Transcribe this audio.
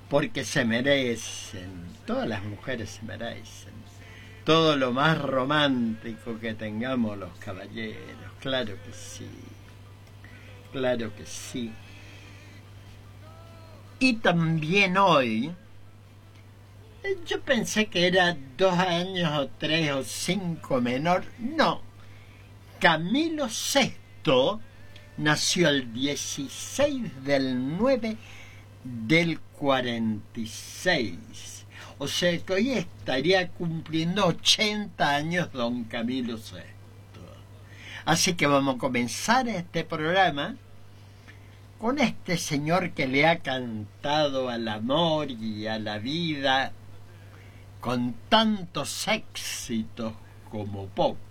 porque se merecen, todas las mujeres se merecen, todo lo más romántico que tengamos los caballeros, claro que sí, claro que sí. Y también hoy, yo pensé que era 2 años o 3 o 5 menor, no, Camilo VI nació el 16 del 9 del 46. O sea que hoy estaría cumpliendo 80 años don Camilo VI. Así que vamos a comenzar este programa con este señor que le ha cantado al amor y a la vida con tantos éxitos como pocos.